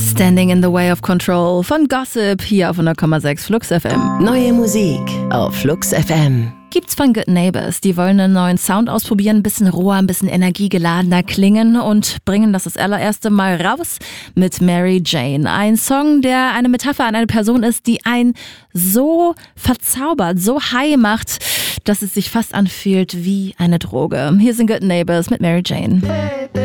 Standing in the Way of Control von Gossip hier auf 100,6 Flux FM. Neue Musik auf Flux FM. Gibt's von Good Neighbors. Die wollen einen neuen Sound ausprobieren, ein bisschen roher, ein bisschen energiegeladener klingen und bringen das allererste Mal raus mit Mary Jane. Ein Song, der eine Metapher an eine Person ist, die einen so verzaubert, so high macht, dass es sich fast anfühlt wie eine Droge. Hier sind Good Neighbors mit Mary Jane.